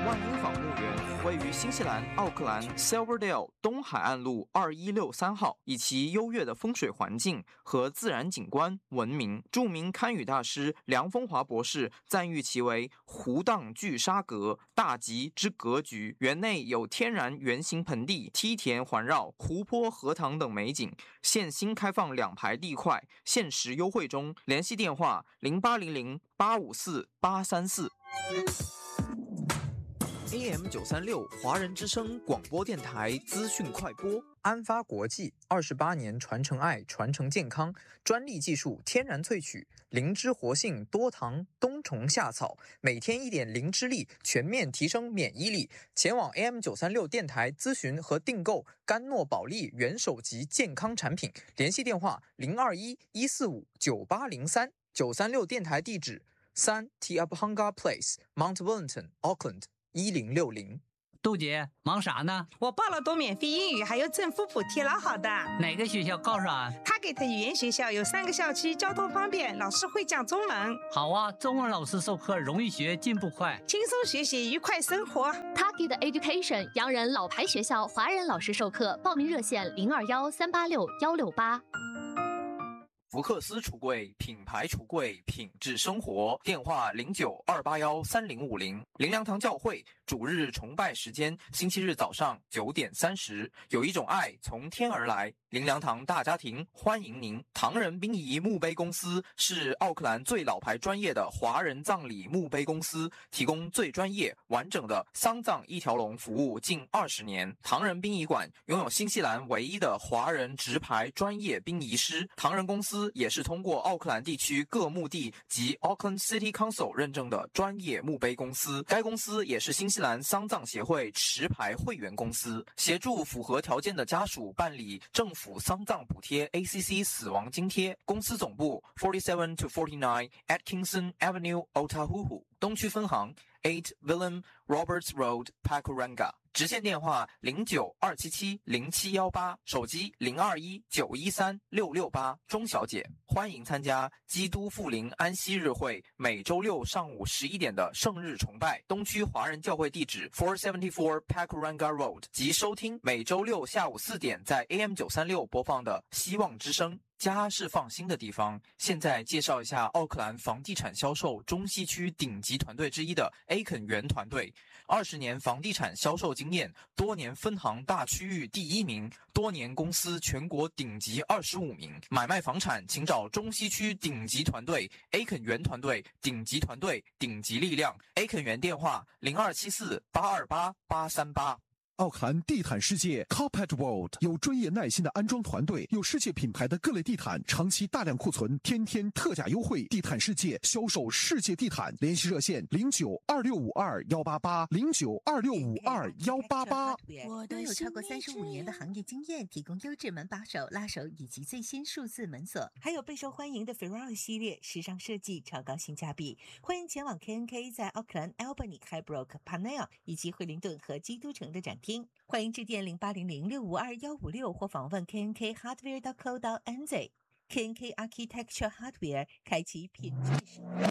万英坊墓园位于新西兰奥克兰 Silverdale 东海岸路2163号，以其优越的风水环境和自然景观闻名。著名堪舆大师梁风华博士赞誉其为湖荡聚沙阁，大吉之格局。园内有天然圆形盆地、梯田环绕、湖泊、荷塘等美景。现新开放2排地块，限时优惠中。联系电话0800854834。AM936华人之声广播电台资讯快播。安发国际28年传承爱，传承健康，专利技术，天然萃取，灵芝活性，多糖，冬虫夏草，每天1点灵芝力，全面提升免疫力。前往 AM936 电台咨询和订购甘诺宝利元首级健康产品，联系电话021-145-9803。936电台地址3 Te Apahanga Place Mount Wellington Auckland 1060。 杜姐忙啥呢？ 我报了多免费英语，还有政府补贴，老好的。 哪个学校告诉俺？ 他给的语言学校有3个校区，交通方便，老师会讲中文。 好啊，中文老师授课容易学，进步快， 轻松学习，愉快生活。 Target Education 洋人老牌学校，华人老师授课，报名热线021-386-168。 福克斯橱柜，品牌橱柜，品质生活。电话0928130550。灵粮堂教会主日崇拜时间：星期日早上9点30。有一种爱从天而来。灵粮堂大家庭欢迎您。唐人殡仪墓碑公司是奥克兰最老牌专业的华人葬礼墓碑公司，提供最专业完整的丧葬一条龙服务近20年。唐人殡仪馆拥有新西兰唯一的华人直牌专业殡仪师。唐人公司也是通过奥克兰地区各墓地及 Auckland City Council 认证的专业墓碑公司。该公司也是新西兰丧葬协会持牌会员公司，协助符合条件的家属办理政府丧葬补贴 ACC 死亡津贴。公司总部47 to 49 Atkinson Avenue Otahuhu， 东区分行8 Willem Roberts Road Pakuranga。直线电话0927707718，手机021913668。钟小姐，欢迎参加基督复临安息日会每周六上午11点的圣日崇拜，东区华人教会地址474 Pakuranga Road， 及收听每周六下午4点在 AM936 播放的希望之声。家是放心的地方。现在介绍一下奥克兰房地产销售中西区顶级团队之一的 A 肯园团队，20年房地产销售经验，多年分行大区域第1名，多年公司全国顶级25名。买卖房产请找中西区顶级团队 A 肯园团队，顶级团队，顶级力量。A 肯园电话0274828838。 奥克兰地毯世界 Carpet World 有专业耐心的安装团队，有世界品牌的各类地毯，长期大量库存，天天特价优惠。地毯世界销售世界地毯，联系热线092652188，092652188。 我拥有超过35年的行业经验，提供优质门把手、拉手以及最新数字门锁，还有备受欢迎的 Ferrari 系列，时尚设计，超高性价比。欢迎前往 KNK 在奥克兰 Albany、Highbrook、Parnell 以及惠灵顿和基督城的展厅。欢迎致电0800652156或访问 knkhardware.co.nz。KNK Architecture Hardware 开启品质生活。